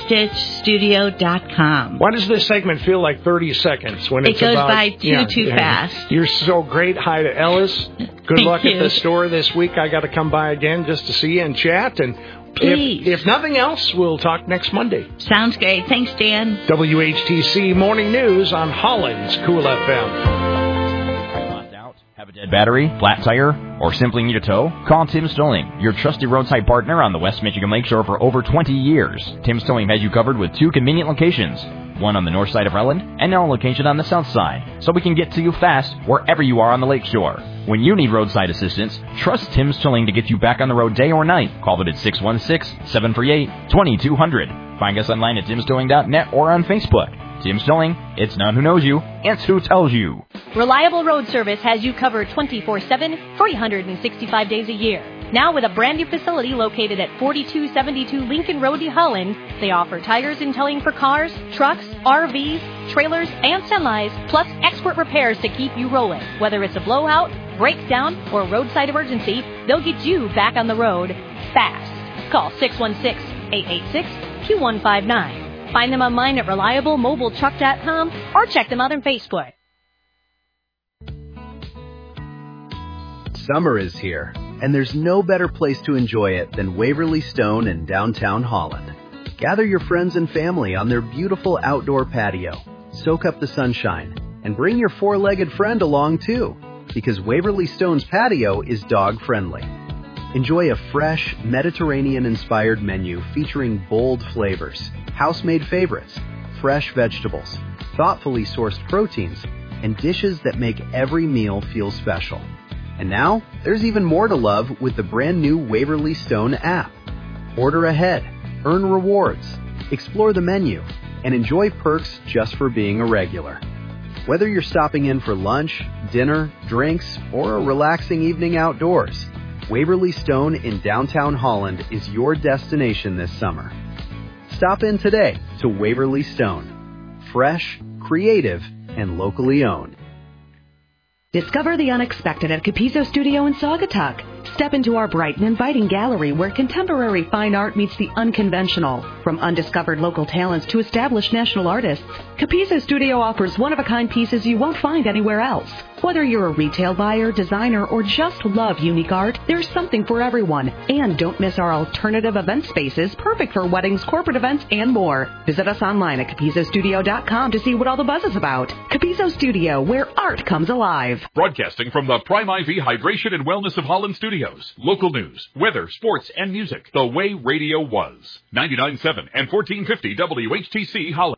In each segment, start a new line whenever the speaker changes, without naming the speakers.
lastditchstudio.com.
Why does this segment feel like 30 seconds when
it goes by too fast?
You're so great. Hi to Ellis. Good luck at the store this week. I got to come by again just to see you and chat. And if nothing else, we'll talk next Monday.
Sounds great. Thanks, Dan.
WHTC Morning News on Holland's Cool FM.
Have a dead battery, flat tire, or simply need a tow? Call Tim's Towing, your trusted roadside partner on the West Michigan Lakeshore for over 20 years. Tim's Towing has you covered with 2 convenient locations, one on the north side of Rutland and now a location on the south side, so we can get to you fast wherever you are on the lakeshore. When you need roadside assistance, trust Tim's Towing to get you back on the road day or night. Call it at 616-738-2200. Find us online at timstowing.net or on Facebook. Tim's Towing, it's not who knows you, it's who tells you.
Reliable Road Service has you covered 24/7, 365 days a year. Now with a brand new facility located at 4272 Lincoln Road, Holland, they offer tires and towing for cars, trucks, RVs, trailers, and semis, plus expert repairs to keep you rolling. Whether it's a blowout, breakdown, or roadside emergency, they'll get you back on the road fast. Call 616-886-2159. Find them online at reliablemobiletruck.com or check them out on Facebook.
Summer is here, and there's no better place to enjoy it than Waverly Stone in downtown Holland. Gather your friends and family on their beautiful outdoor patio. Soak up the sunshine, and bring your 4-legged friend along too, because Waverly Stone's patio is dog-friendly. Enjoy a fresh, Mediterranean-inspired menu featuring bold flavors, house-made favorites, fresh vegetables, thoughtfully sourced proteins, and dishes that make every meal feel special. And now, there's even more to love with the brand new Waverly Stone app. Order ahead, earn rewards, explore the menu, and enjoy perks just for being a regular. Whether you're stopping in for lunch, dinner, drinks, or a relaxing evening outdoors, Waverly Stone in downtown Holland is your destination this summer. Stop in today to Waverly Stone. Fresh, creative, and locally owned.
Discover the unexpected at Capizzo Studio in Saugatuck. Step into our bright and inviting gallery where contemporary fine art meets the unconventional. From undiscovered local talents to established national artists, Capizzo Studio offers one-of-a-kind pieces you won't find anywhere else. Whether you're a retail buyer, designer, or just love unique art, there's something for everyone. And don't miss our alternative event spaces, perfect for weddings, corporate events, and more. Visit us online at CapizzoStudio.com to see what all the buzz is about. Capizzo Studio, where art comes alive.
Broadcasting from the Prime IV Hydration and Wellness of Holland Studios. Local news, weather, sports, and music. The way radio was. 99.7 and 1450 WHTC Holland.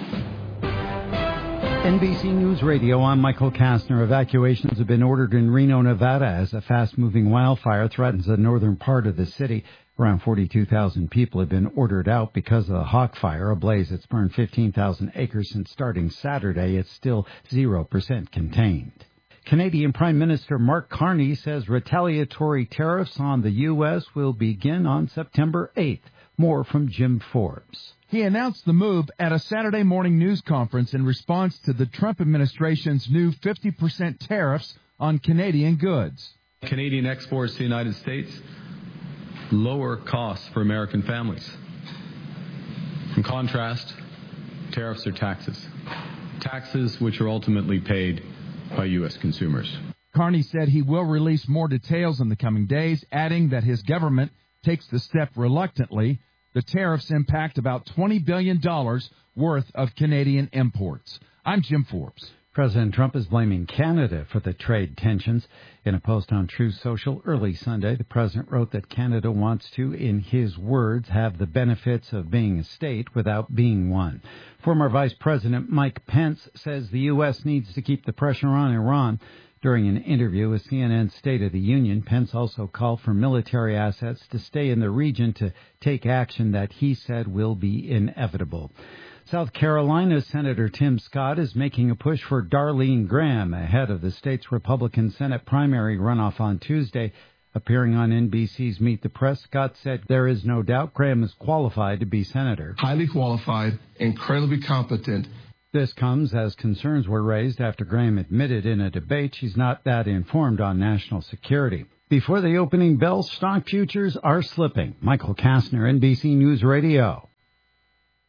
NBC News Radio, I'm Michael Kastner. Evacuations have been ordered in Reno, Nevada as a fast-moving wildfire threatens the northern part of the city. Around 42,000 people have been ordered out because of the Hawk Fire, a blaze that's burned 15,000 acres since starting Saturday. It's still 0% contained. Canadian Prime Minister Mark Carney says retaliatory tariffs on the U.S. will begin on September 8th. More from Jim Forbes.
He announced the move at a Saturday morning news conference in response to the Trump administration's new 50% tariffs on Canadian goods.
Canadian exports to the United States lower costs for American families. In contrast, tariffs are taxes. Taxes which are ultimately paid by U.S. consumers.
Carney said he will release more details in the coming days, adding that his government takes the step reluctantly. The tariffs impact about $20 billion worth of Canadian imports. I'm Jim Forbes.
President Trump is blaming Canada for the trade tensions. In a post on Truth Social early Sunday, the president wrote that Canada wants to, in his words, have the benefits of being a state without being one. Former Vice President Mike Pence says the U.S. needs to keep the pressure on Iran. During an interview with CNN's State of the Union, Pence also called for military assets to stay in the region to take action that he said will be inevitable. South Carolina Senator Tim Scott is making a push for Darlene Graham ahead of the state's Republican Senate primary runoff on Tuesday. Appearing on NBC's Meet the Press, Scott said there is no doubt Graham is qualified to be senator.
Highly qualified, incredibly competent.
This comes as concerns were raised after Graham admitted in a debate she's not that informed on national security. Before the opening bell, stock futures are slipping. Michael Kastner, NBC News Radio.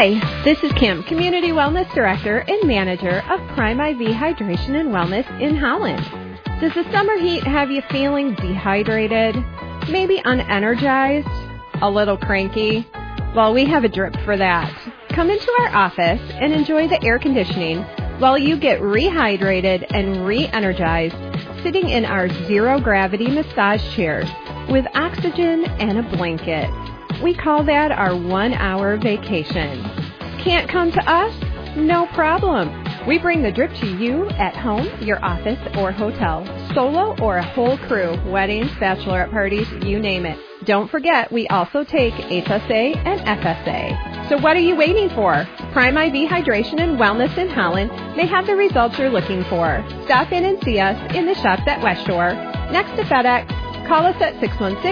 Hi, this is Kim, Community Wellness Director and Manager of Prime IV Hydration and Wellness in Holland. Does the summer heat have you feeling dehydrated, maybe unenergized, a little cranky? Well, we have a drip for that. Come into our office and enjoy the air conditioning while you get rehydrated and re-energized sitting in our zero-gravity massage chairs with oxygen and a blanket. We call that our 1-hour vacation. Can't come to us? No problem. We bring the drip to you at home, your office, or hotel. Solo or a whole crew, weddings, bachelorette parties, you name it. Don't forget, we also take HSA and FSA. So what are you waiting for? Prime IV Hydration and Wellness in Holland may have the results you're looking for. Stop in and see us in the shops at West Shore, next to FedEx. Call us at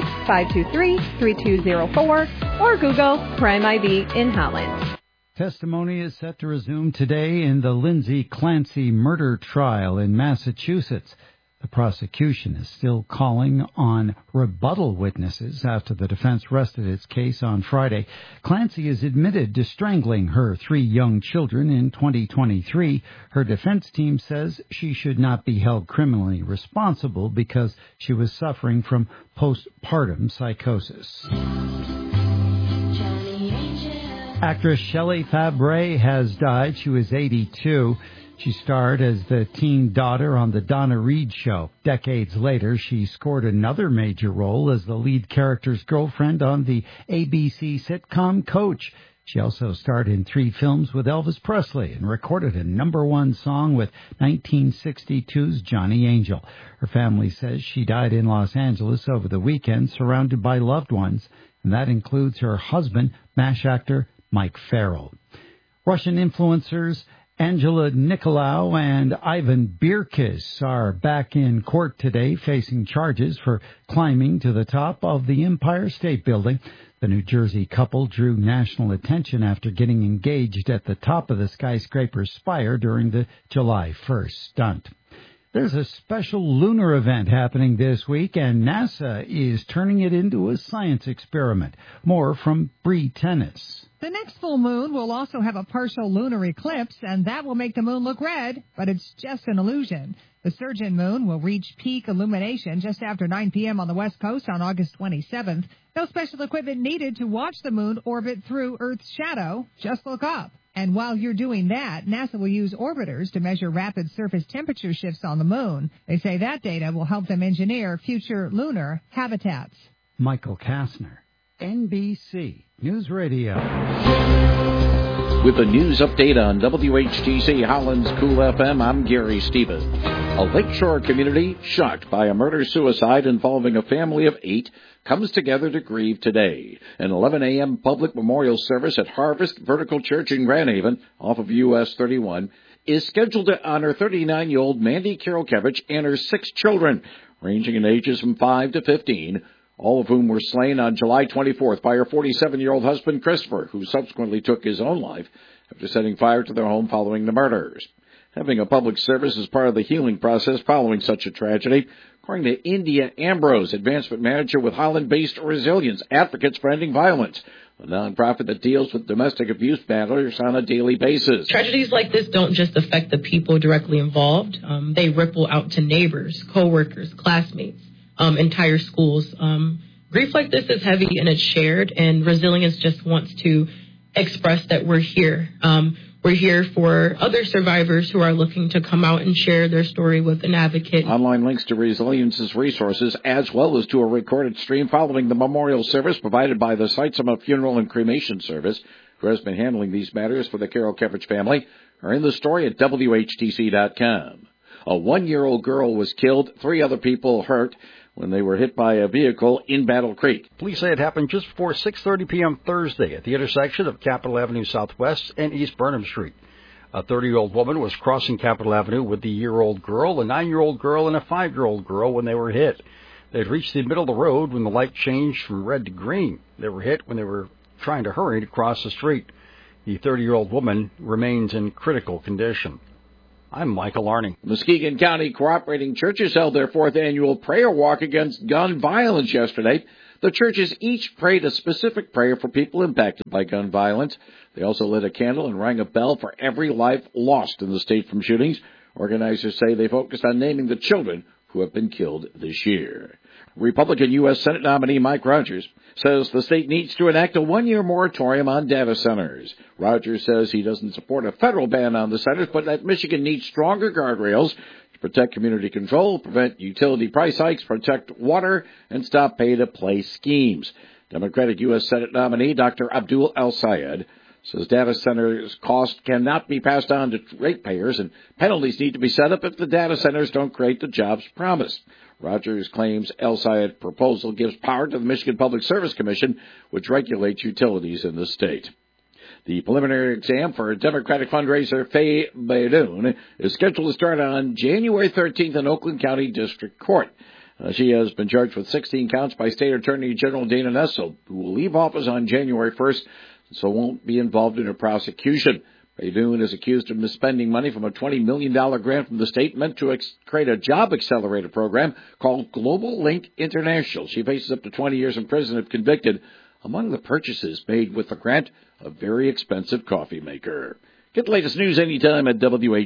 616-523-3204 or Google Prime IV in Holland.
Testimony is set to resume today in the Lindsay Clancy murder trial in Massachusetts. The prosecution is still calling on rebuttal witnesses after the defense rested its case on Friday. Clancy is admitted to strangling her 3 young children in 2023. Her defense team says she should not be held criminally responsible because she was suffering from postpartum psychosis. Actress Shelley Fabares has died. She was 82. She starred as the teen daughter on The Donna Reed Show. Decades later, she scored another major role as the lead character's girlfriend on the ABC sitcom Coach. She also starred in 3 films with Elvis Presley and recorded a #1 song with 1962's Johnny Angel. Her family says she died in Los Angeles over the weekend, surrounded by loved ones, and that includes her husband, MASH actor Mike Farrell. Russian influencers Angela Nicolau and Ivan Birkis are back in court today facing charges for climbing to the top of the Empire State Building. The New Jersey couple drew national attention after getting engaged at the top of the skyscraper's spire during the July 1st stunt. There's a special lunar event happening this week, and NASA is turning it into a science experiment. More from Bree Tennis.
The next full moon will also have a partial lunar eclipse, and that will make the moon look red, but it's just an illusion. The surgeon moon will reach peak illumination just after 9 p.m. on the West Coast on August 27th. No special equipment needed to watch the moon orbit through Earth's shadow. Just look up. And while you're doing that, NASA will use orbiters to measure rapid surface temperature shifts on the moon. They say that data will help them engineer future lunar habitats.
Michael Kastner, NBC News Radio.
With a news update on WHTC Holland's Cool FM, I'm Gary Stevens. A Lakeshore community shocked by a murder-suicide involving a family of 8 comes together to grieve today. An 11 a.m. public memorial service at Harvest Vertical Church in Grand Haven, off of US 31, is scheduled to honor 39-year-old Mandy Karolkiewicz and her 6 children, ranging in ages from 5 to 15, all of whom were slain on July 24th by her 47-year-old husband, Christopher, who subsequently took his own life after setting fire to their home following the murders. Having a public service is part of the healing process following such a tragedy, according to India Ambrose, Advancement Manager with Holland-based Resilience Advocates for Ending Violence, a nonprofit that deals with domestic abuse matters on a daily basis.
Tragedies like this don't just affect the people directly involved. They ripple out to neighbors, coworkers, classmates, entire schools. Grief like this is heavy and it's shared, and Resilience just wants to express that we're here. We're here for other survivors who are looking to come out and share their story with an advocate.
Online links to Resilience's resources, as well as to a recorded stream following the memorial service provided by the Saitsuma Funeral and Cremation Service, who has been handling these matters for the Karolkiewicz family, are in the story at WHTC.com. A 1-year-old girl was killed, 3 other people hurt when they were hit by a vehicle in Battle Creek.
Police say it happened just before 6:30 p.m. Thursday at the intersection of Capitol Avenue Southwest and East Burnham Street. A 30-year-old woman was crossing Capitol Avenue with the year-old girl, a 9-year-old girl, and a 5-year-old girl when they were hit. They had reached the middle of the road when the light changed from red to green. They were hit when they were trying to hurry to cross the street. The 30-year-old woman remains in critical condition. I'm Michael Arning.
Muskegon County Cooperating Churches held their 4th annual prayer walk against gun violence yesterday. The churches each prayed a specific prayer for people impacted by gun violence. They also lit a candle and rang a bell for every life lost in the state from shootings. Organizers say they focused on naming the children who have been killed this year. Republican U.S. Senate nominee Mike Rogers says the state needs to enact a one-year moratorium on data centers. Rogers says he doesn't support a federal ban on the centers, but that Michigan needs stronger guardrails to protect community control, prevent utility price hikes, protect water, and stop pay-to-play schemes. Democratic U.S. Senate nominee Dr. Abdul El-Sayed says data centers' cost cannot be passed on to ratepayers, and penalties need to be set up if the data centers don't create the jobs promised. Rogers claims El-Sayed's proposal gives power to the Michigan Public Service Commission, which regulates utilities in the state. The preliminary exam for Democratic fundraiser Faye Baydoun is scheduled to start on January 13th in Oakland County District Court. She has been charged with 16 counts by State Attorney General Dana Nessel, who will leave office on January 1st, so won't be involved in a prosecution. Baydoun is accused of misspending money from a $20 million grant from the state meant to create a job accelerator program called Global Link International. She faces up to 20 years in prison if convicted. Among the purchases made with the grant, a very expensive coffee maker. Get the latest news anytime at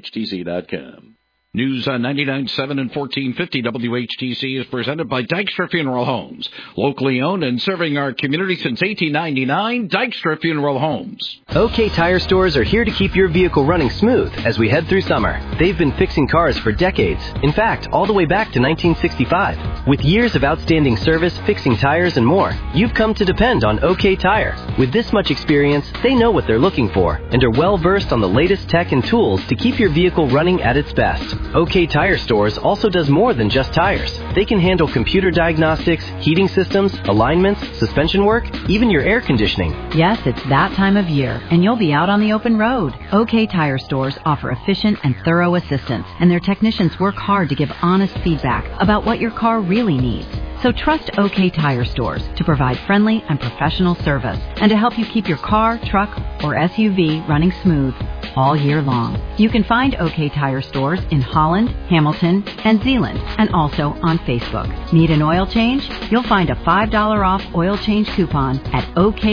WHTC.com. News on 99.7 and 1450 WHTC is presented by Dykstra Funeral Homes. Locally owned and serving our community since 1899, Dykstra Funeral Homes.
OK Tire Stores are here to keep your vehicle running smooth as we head through summer. They've been fixing cars for decades. In fact, all the way back to 1965. With years of outstanding service, fixing tires, and more, you've come to depend on OK Tire. With this much experience, they know what they're looking for and are well versed on the latest tech and tools to keep your vehicle running at its best. OK Tire Stores also does more than just tires. They can handle computer diagnostics, heating systems, alignments, suspension work, even your air conditioning.
Yes, it's that time of year, and you'll be out on the open road. OK Tire Stores offer efficient and thorough assistance, and their technicians work hard to give honest feedback about what your car really needs. So trust OK Tire Stores to provide friendly and professional service and to help you keep your car, truck, or SUV running smooth all year long. You can find OK Tire Stores in Holland, Hamilton, and Zeeland, and also on Facebook. Need an oil change? You'll find a $5 off oil change coupon at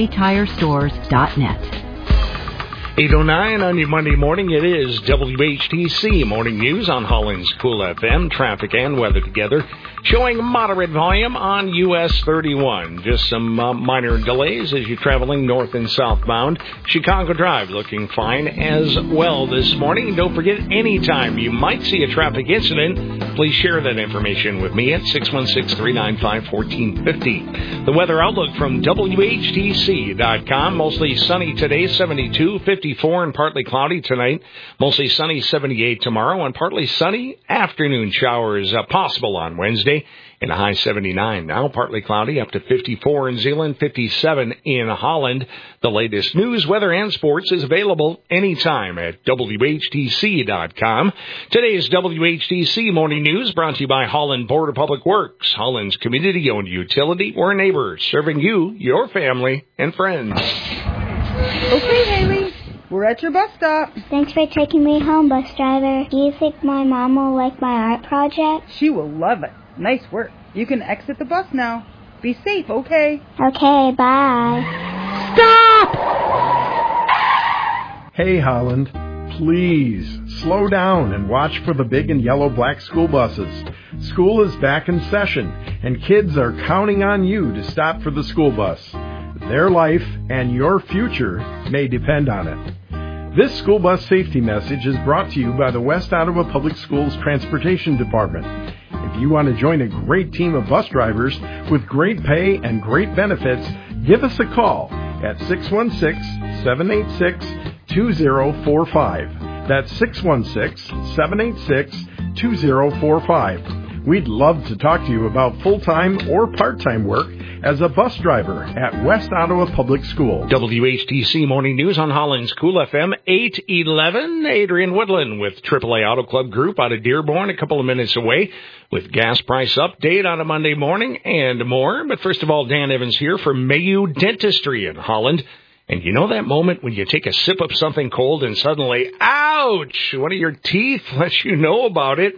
oktirestores.net.
8:09 on your Monday morning. It is WHTC Morning News on Holland's Cool FM. Traffic and weather together, showing moderate volume on US 31. Just some minor delays as you're traveling north and southbound. Chicago Drive looking fine as well this morning. And don't forget, anytime you might see a traffic incident, please share that information with me at 616-395-1450. The weather outlook from WHTC.com. Mostly sunny today, 72, 54 and partly cloudy tonight. Mostly sunny, 78 tomorrow, and partly sunny afternoon showers possible on Wednesday in a high 79. Now partly cloudy up to 54 in Zeeland, 57 in Holland. The latest news, weather, and sports is available anytime at WHTC.com. Today's WHTC Morning News brought to you by Holland Board of Public Works. Holland's community-owned utility. We're neighbors, serving you, your family, and friends.
Okay, Haley. We're at your bus stop.
Thanks for taking me home, bus driver. Do you think my mom will like my art project?
She will love it. Nice work. You can exit the bus now. Be safe, okay?
Okay, bye.
Stop!
Hey, Holland. Please, slow down and watch for the big and yellow black school buses. School is back in session, and kids are counting on you to stop for the school bus. Their life and your future may depend on it. This school bus safety message is brought to you by the West Ottawa Public Schools Transportation Department. If you want to join a great team of bus drivers with great pay and great benefits, give us a call at 616-786-2045. That's 616-786-2045. We'd love to talk to you about full-time or part-time work as a bus driver at West Ottawa Public Schools.
WHTC Morning News on Holland's Cool FM, 8:11. Adrian Woodland with AAA Auto Club Group out of Dearborn, a couple of minutes away, with gas price update on a Monday morning and more. But first of all, Dan Evans here from Mayu Dentistry in Holland. And you know that moment when you take a sip of something cold and suddenly, ouch, one of your teeth lets you know about it?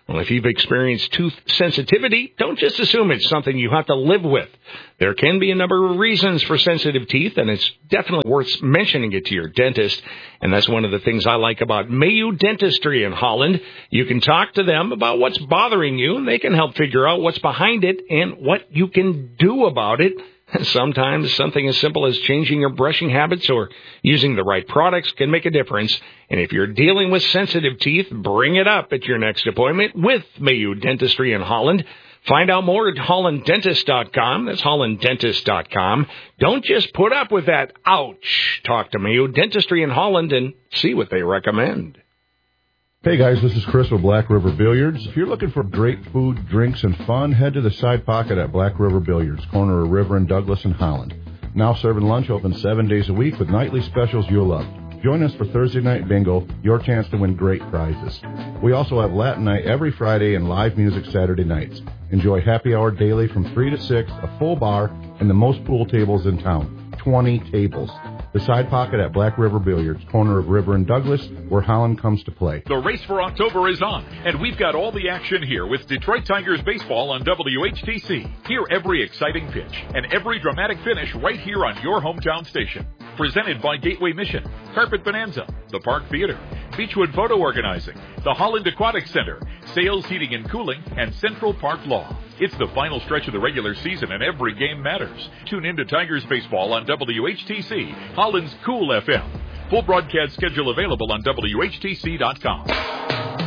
Well, if you've experienced tooth sensitivity, don't just assume it's something you have to live with. There can be a number of reasons for sensitive teeth, and it's definitely worth mentioning it to your dentist. And that's one of the things I like about Mayu Dentistry in Holland. You can talk to them about what's bothering you, and they can help figure out what's behind it and what you can do about it. Sometimes something as simple as changing your brushing habits or using the right products can make a difference. And if you're dealing with sensitive teeth, bring it up at your next appointment with Mayu Dentistry in Holland. Find out more at hollanddentist.com. That's hollanddentist.com. Don't just put up with that ouch. Talk to Mayu Dentistry in Holland and see what they recommend.
Hey guys, this is Chris with Black River Billiards. If you're looking for great food, drinks, and fun, head to the Side Pocket at Black River Billiards, corner of River and Douglas in Holland. Now serving lunch, open 7 days a week with nightly specials you'll love. Join us for Thursday Night Bingo, your chance to win great prizes. We also have Latin Night every Friday and live music Saturday nights. Enjoy happy hour daily from 3 to 6, a full bar, and the most pool tables in town. 20 tables. The Side Pocket at Black River Billiards, corner of River and Douglas, where Holland comes to play.
The race for October is on, and we've got all the action here with Detroit Tigers baseball on WHTC. Hear every exciting pitch and every dramatic finish right here on your hometown station. Presented by Gateway Mission, Carpet Bonanza, the Park Theater, Beechwood Photo Organizing, the Holland Aquatic Center, Sales Heating and Cooling, and Central Park Law. It's the final stretch of the regular season, and every game matters. Tune in to Tigers baseball on WHTC, Holland's Cool FM. Full broadcast schedule available on WHTC.com.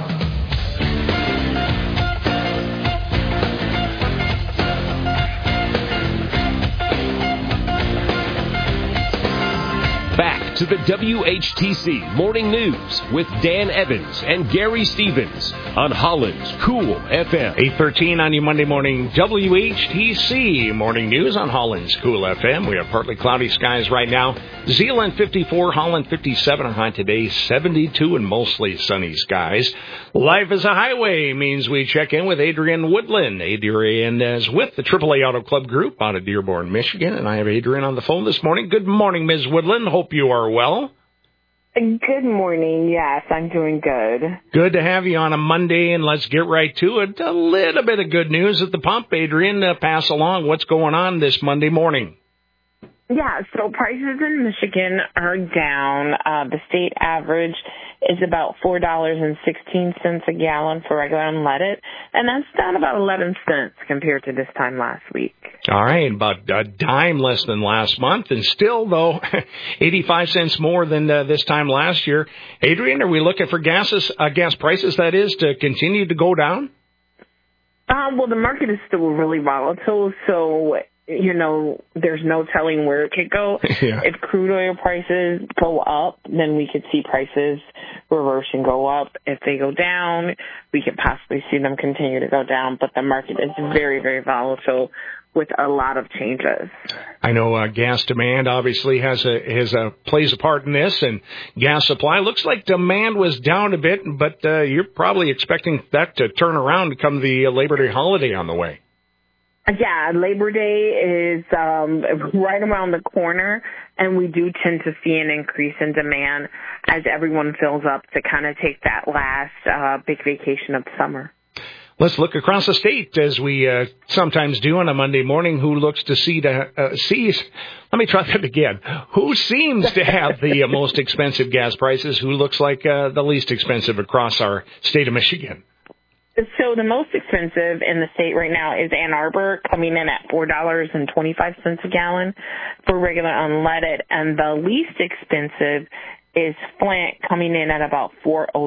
Back to the WHTC Morning News with Dan Evans and Gary Stevens on Holland's Cool FM.
8:13 on your Monday morning WHTC Morning News on Holland's Cool FM. We have partly cloudy skies right now. Zeeland 54, Holland 57, high today 72 and mostly sunny skies. Life is a highway means we check in with Adrienne Woodland. Adrienne is with the AAA Auto Club Group out of Dearborn, Michigan, and I have Adrienne on the phone this morning. Good morning, Ms. Woodland. Hope you are well.
Good morning. Yes, I'm doing good.
Good to have you on a Monday, and let's get right to it. A little bit of good news at the pump. Adrienne, pass along what's going on this Monday morning.
Yeah, so prices in Michigan are down. The state average is about $4.16 a gallon for regular unleaded, and that's down about 11 cents compared to this time last week.
All right, about a dime less than last month, and still, though, 85 cents more than this time last year. Adrienne, are we looking for gas prices, that is, to continue to go down?
Well, the market is still really volatile, so there's no telling where it could go. Yeah. If crude oil prices go up, then we could see prices reverse and go up. If they go down, we could possibly see them continue to go down. But the market is very, very volatile with a lot of changes.
I know gas demand obviously plays a part in this, and gas supply looks like demand was down a bit, but you're probably expecting that to turn around come the Labor Day holiday on the way.
Yeah, Labor Day is right around the corner, and we do tend to see an increase in demand as everyone fills up to kind of take that last big vacation of the summer.
Let's look across the state, as we sometimes do on a Monday morning. Who looks to let me try that again. Who seems to have the most expensive gas prices? Who looks like the least expensive across our state of Michigan?
So the most expensive in the state right now is Ann Arbor, coming in at $4.25 a gallon for regular unleaded, and the least expensive is Flint, coming in at about $4.06.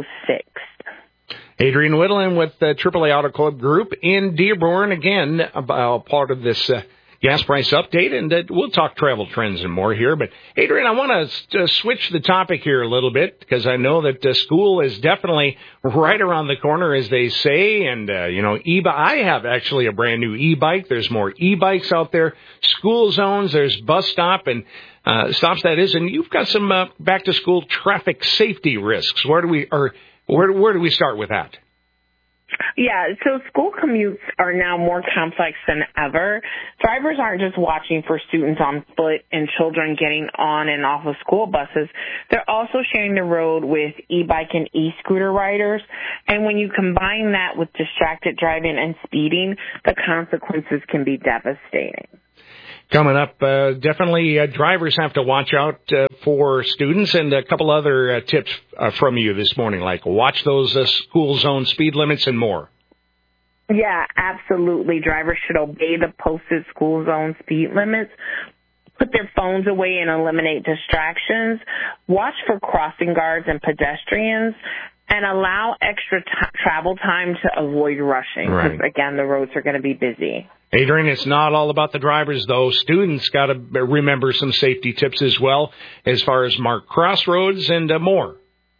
Adrienne Woodland with the AAA Auto Club Group in Dearborn, again, part of this gas price update, and we'll talk travel trends and more here. But, Adrienne, I want to switch the topic here a little bit, because I know that school is definitely right around the corner, as they say. And, I have actually a brand new e-bike. There's more e-bikes out there. School zones, there's bus stop and stops, that is. And you've got some back-to-school traffic safety risks. Where do we start with that?
Yeah, so school commutes are now more complex than ever. Drivers aren't just watching for students on foot and children getting on and off of school buses. They're also sharing the road with e-bike and e-scooter riders. And when you combine that with distracted driving and speeding, the consequences can be devastating.
Coming up, definitely drivers have to watch out for students, and a couple other tips from you this morning, like watch those school zone speed limits and more.
Yeah, absolutely. Drivers should obey the posted school zone speed limits, put their phones away and eliminate distractions, watch for crossing guards and pedestrians, and allow extra travel time to avoid rushing, because, again, the roads are going to be busy.
Adrian, it's not all about the drivers, though. Students got to remember some safety tips as well, as far as marked crossroads and more.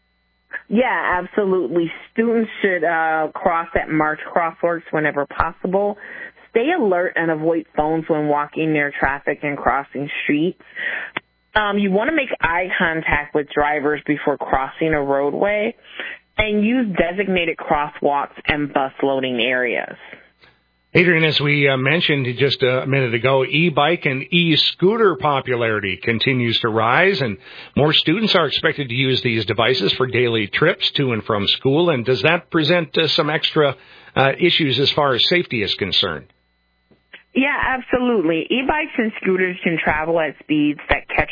Yeah, absolutely. Students should cross at marked crosswalks whenever possible. Stay alert and avoid phones when walking near traffic and crossing streets. You want to make eye contact with drivers before crossing a roadway, and use designated crosswalks and bus loading areas.
Adrian, as we mentioned just a minute ago, e-bike and e-scooter popularity continues to rise, and more students are expected to use these devices for daily trips to and from school. And does that present some extra issues as far as safety is concerned?
Yeah, absolutely. E-bikes and scooters can travel at speeds that catch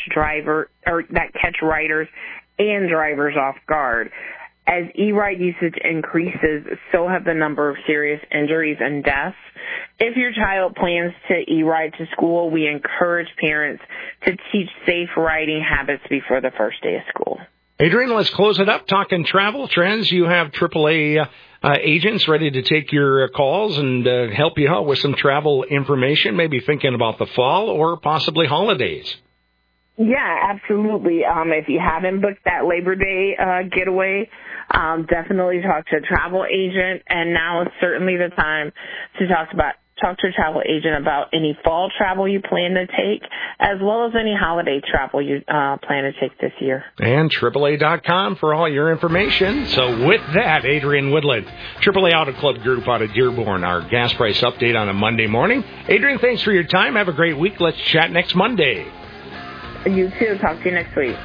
riders and drivers off guard. As e-ride usage increases, so have the number of serious injuries and deaths. If your child plans to e-ride to school, we encourage parents to teach safe riding habits before the first day of school.
Adrian, let's close it up. Talking travel trends, you have AAA agents ready to take your calls and help you out with some travel information, maybe thinking about the fall or possibly holidays.
Yeah, absolutely. If you haven't booked that Labor Day getaway, definitely talk to a travel agent. And now is certainly the time to talk to a travel agent about any fall travel you plan to take, as well as any holiday travel you plan to take this year.
And AAA.com for all your information. So with that, Adrian Woodland, AAA Auto Club Group out of Dearborn, our gas price update on a Monday morning. Adrian, thanks for your time. Have a great week. Let's chat next Monday.
You too. Talk to you next week.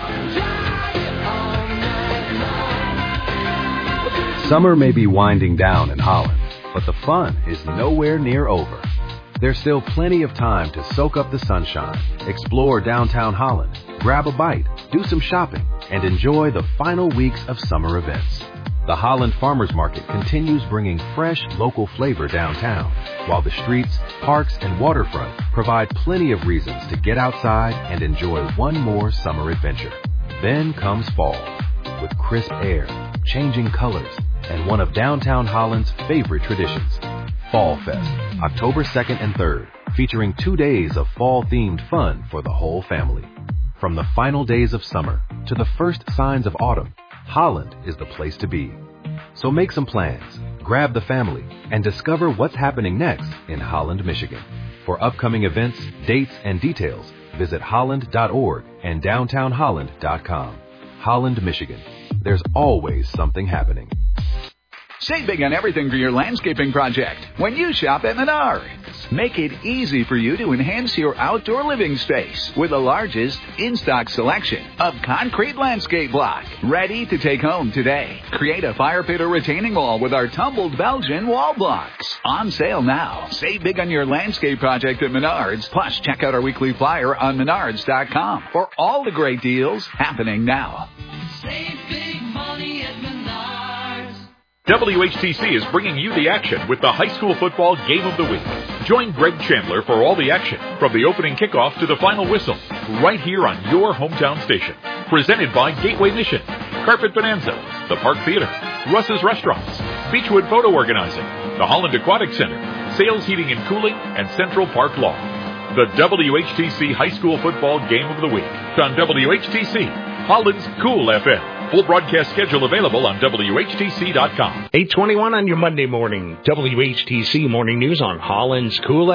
Summer may be winding down in Holland, but the fun is nowhere near over. There's still plenty of time to soak up the sunshine, explore downtown Holland, grab a bite, do some shopping, and enjoy the final weeks of summer events. The Holland Farmers Market continues bringing fresh, local flavor downtown, while the streets, parks, and waterfront provide plenty of reasons to get outside and enjoy one more summer adventure. Then comes fall, with crisp air, changing colors, and one of downtown Holland's favorite traditions, Fall Fest, October 2nd and 3rd, featuring 2 days of fall-themed fun for the whole family. From the final days of summer to the first signs of autumn, Holland is the place to be. So make some plans, grab the family, and discover what's happening next in Holland, Michigan. For upcoming events, dates, and details, visit holland.org and downtownholland.com. Holland, Michigan. There's always something happening.
Save big on everything for your landscaping project when you shop at Menards. Make it easy for you to enhance your outdoor living space with the largest in-stock selection of concrete landscape block. Ready to take home today. Create a fire pit or retaining wall with our tumbled Belgian wall blocks. On sale now. Save big on your landscape project at Menards. Plus, check out our weekly flyer on Menards.com for all the great deals happening now.
Save big money at Menards.
WHTC is bringing you the action with the high school football game of the week. Join Greg Chandler for all the action, from the opening kickoff to the final whistle, right here on your hometown station. Presented by Gateway Mission, Carpet Bonanza, the Park Theater, Russ's Restaurants, Beechwood Photo Organizing, the Holland Aquatic Center, Sales Heating and Cooling, and Central Park Law. The WHTC High School Football Game of the Week on WHTC, Holland's Cool FM. Full broadcast schedule available on WHTC.com.
8:21 on your Monday morning. WHTC Morning News on Holland's Cool